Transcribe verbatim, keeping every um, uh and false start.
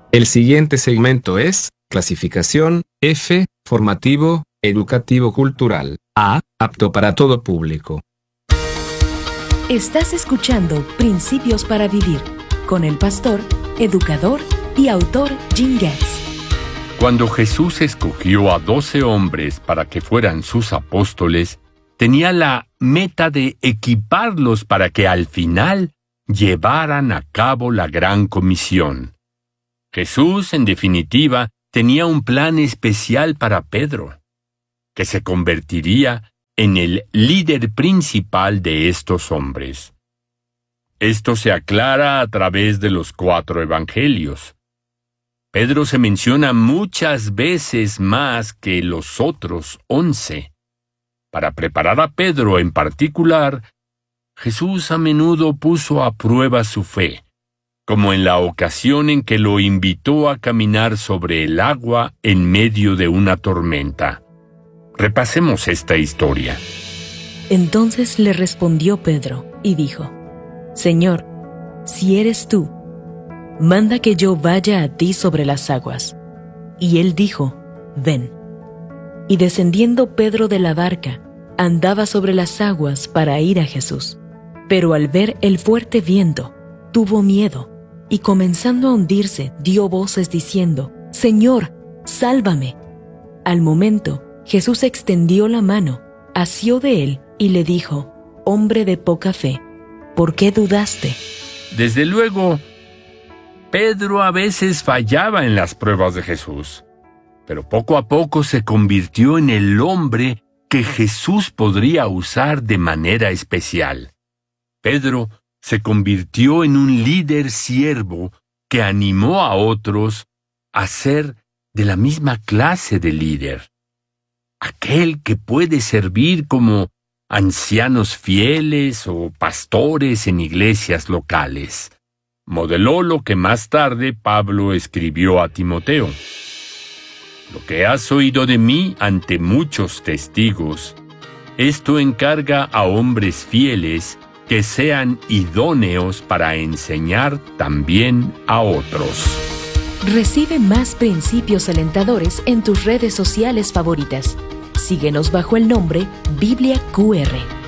El siguiente segmento es clasificación F, formativo, educativo cultural. A, apto para todo público. Estás escuchando Principios para Vivir con el pastor, educador y autor Jim Getz. Cuando Jesús escogió a doce hombres para que fueran sus apóstoles, tenía la meta de equiparlos para que al final llevaran a cabo la gran comisión. Jesús, en definitiva, tenía un plan especial para Pedro, que se convertiría en el líder principal de estos hombres. Esto se aclara a través de los cuatro evangelios. Pedro se menciona muchas veces más que los otros once. Para preparar a Pedro en particular, Jesús a menudo puso a prueba su fe, como en la ocasión en que lo invitó a caminar sobre el agua en medio de una tormenta. Repasemos esta historia. Entonces le respondió Pedro y dijo: Señor, si eres tú, manda que yo vaya a ti sobre las aguas. Y él dijo: Ven. Y descendiendo Pedro de la barca, andaba sobre las aguas para ir a Jesús. Pero al ver el fuerte viento, tuvo miedo, y comenzando a hundirse, dio voces diciendo: Señor, sálvame. Al momento, Jesús extendió la mano, asió de él y le dijo: Hombre de poca fe, ¿por qué dudaste? Desde luego, Pedro a veces fallaba en las pruebas de Jesús, pero poco a poco se convirtió en el hombre que Jesús podría usar de manera especial. Pedro se convirtió en un líder siervo que animó a otros a ser de la misma clase de líder. Aquel que puede servir como ancianos fieles o pastores en iglesias locales. Modeló lo que más tarde Pablo escribió a Timoteo. Lo que has oído de mí ante muchos testigos, esto encarga a hombres fieles que sean idóneos para enseñar también a otros. Recibe más principios alentadores en tus redes sociales favoritas. Síguenos bajo el nombre Biblia Q R.